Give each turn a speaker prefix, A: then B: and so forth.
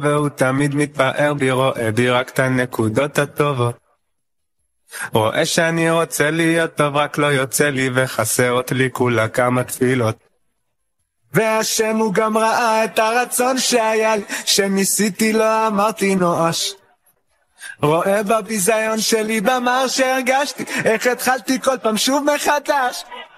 A: והוא תמיד מתפאר בי, רואה בי רק את הנקודות הטובות. רואה שאני רוצה להיות טוב, רק לא יוצא לי, וחסרות לי כולה כמה תפילות. והשם הוא גם ראה את הרצון שהיה לי, שניסיתי לא אמרתי נואש. רואה בביזיון שלי במר שהרגשתי, איך התחלתי כל פעם שוב מחדש.